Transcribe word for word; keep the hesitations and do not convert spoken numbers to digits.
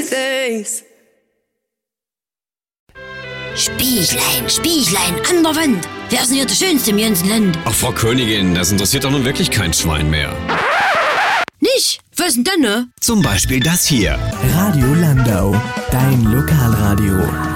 things. Spiechlein, Spiechlein, an der Wand. Wer ist denn hier der Schönste im ganzen Land? Ach, Frau Königin, das interessiert doch nun wirklich kein Schwein mehr. Nicht? Was ist denn, ne? Zum Beispiel das hier. Radio Landau, dein Lokalradio.